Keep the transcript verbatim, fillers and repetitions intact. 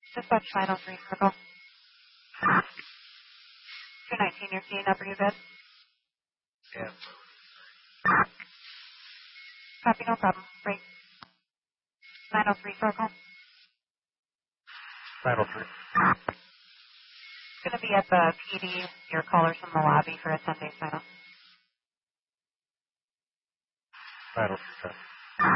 Dispatch nine oh three Circle. two nineteen, you're seeing up, are you good? Yeah. Copy, no problem. Great. nine oh three Circle. nine oh three. It's going to be at the P D. Your caller's in the lobby for a ten-day sign-up. nine oh three.